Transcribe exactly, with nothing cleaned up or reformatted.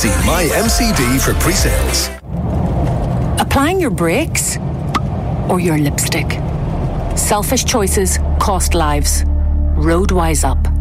See My M C D for pre-sales. Applying your brakes or your lipstick? Selfish choices cost lives. Roadwise Up.